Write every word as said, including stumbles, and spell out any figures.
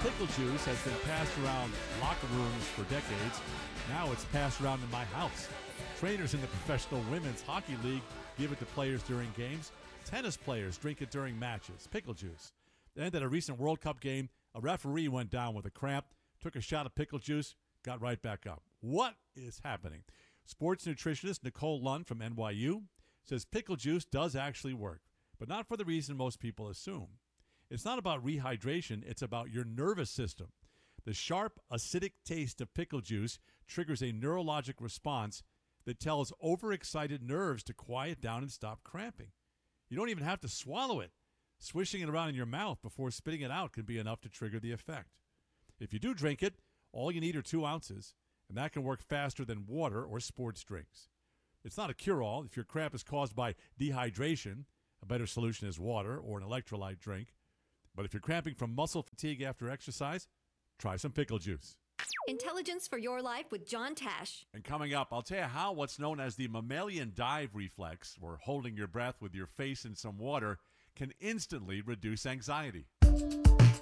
Pickle juice has been passed around locker rooms for decades. Now it's passed around in my house. Trainers in the Professional Women's Hockey League give it to players during games. Tennis players drink it during matches. Pickle juice. And at a recent World Cup game, a referee went down with a cramp, took a shot of pickle juice, got right back up. What is happening? Sports nutritionist Nicole Lund from N Y U says pickle juice does actually work, but not for the reason most people assume. It's not about rehydration, it's about your nervous system. The sharp, acidic taste of pickle juice triggers a neurologic response that tells overexcited nerves to quiet down and stop cramping. You don't even have to swallow it. Swishing it around in your mouth before spitting it out can be enough to trigger the effect. If you do drink it, all you need are two ounces, and that can work faster than water or sports drinks. It's not a cure-all. If your cramp is caused by dehydration, a better solution is water or an electrolyte drink. But if you're cramping from muscle fatigue after exercise, try some pickle juice. Intelligence for your life with John Tash. And coming up, I'll tell you how what's known as the mammalian dive reflex, or holding your breath with your face in some water, can instantly reduce anxiety.